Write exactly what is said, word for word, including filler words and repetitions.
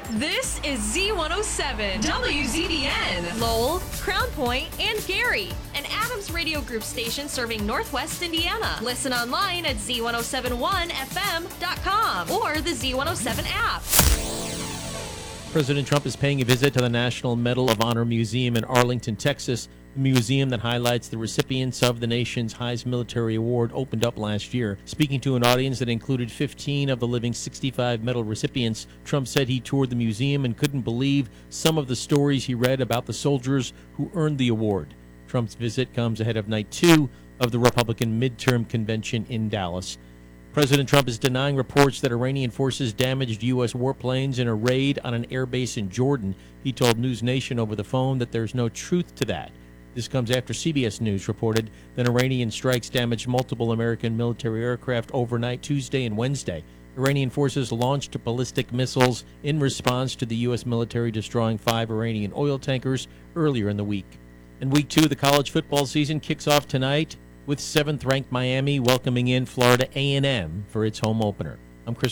This is Z one oh seven, W Z B N, Lowell, Crown Point, and Gary, an Adams Radio Group station serving Northwest Indiana. Listen online at Z one oh seven one F M dot com or the Z one oh seven app. President Trump is paying a visit to the National Medal of Honor Museum in Arlington, Texas. The museum that highlights the recipients of the nation's highest military award opened up last year. Speaking to an audience that included fifteen of the living sixty-five medal recipients, Trump said he toured the museum and couldn't believe some of the stories he read about the soldiers who earned the award. Trump's visit comes ahead of night two of the Republican midterm convention in Dallas. President Trump is denying reports that Iranian forces damaged U S warplanes in a raid on an airbase in Jordan. He told News Nation over the phone that there's no truth to that. This comes after C B S News reported that Iranian strikes damaged multiple American military aircraft overnight Tuesday and Wednesday. Iranian forces launched ballistic missiles in response to the U S military destroying five Iranian oil tankers earlier in the week. And week two of the college football season kicks off tonight with seventh-ranked Miami welcoming in Florida A and M for its home opener. I'm Chris